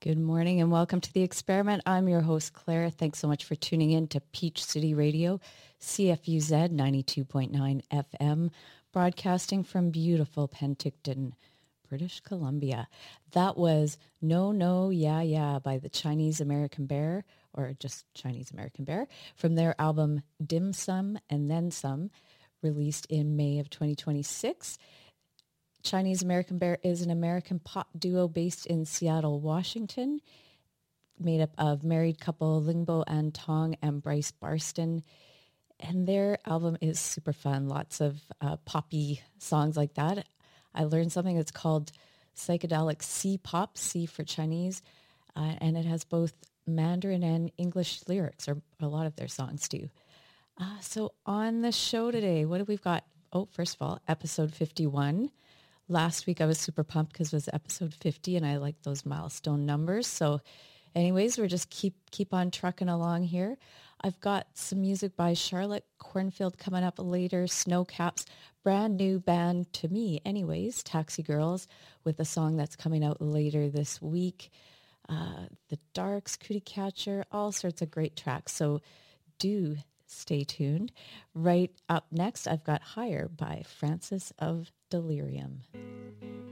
Good morning and welcome to The Experiment. I'm your host, Claire. Thanks so much for tuning in to Peach City Radio, CFUZ 92.9 FM, broadcasting from beautiful Penticton, British Columbia. That was No, No, Yeah, Yeah by the Chinese American Bear, or just Chinese American Bear, from their album Dim Sum and Then Some, released in May of 2026. Chinese American Bear is an American pop duo based in Seattle, Washington, made up of married couple Lingbo and Tong and Bryce Barston. And their album is super fun. Lots of poppy songs like that. I learned something that's called psychedelic C-pop, C for Chinese, and it has both Mandarin and English lyrics, or a lot of their songs do. So on the show today, what have we got? Oh, first of all, episode 51. Last week I was super pumped because it was episode 50 and I like those milestone numbers. So anyways, we're just keep on trucking along here. I've got some music by Charlotte Cornfield coming up later. Snowcaps, brand new band to me anyways, Taxi Girls, with a song that's coming out later this week. The Darks, Cootie Catcher, all sorts of great tracks. So do stay tuned. Right up next, I've got Higher by Francis of Delirium.